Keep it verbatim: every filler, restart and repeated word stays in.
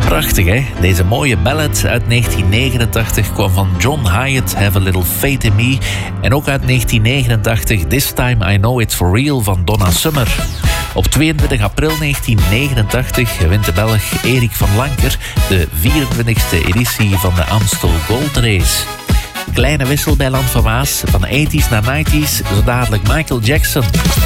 Prachtig, hè? Deze mooie ballad uit negentien negenentachtig kwam van John Hyatt, Have a Little Faith in Me. En ook uit negentien negenentachtig This Time I Know It's For Real van Donna Summer. Op tweeëntwintig april negentien negenentachtig wint de Belg Erik van Lanker de vierentwintigste editie van de Amstel Gold Race. Kleine wissel bij Land van Maas, van de tachtiger naar negentiger, zo dadelijk Michael Jackson.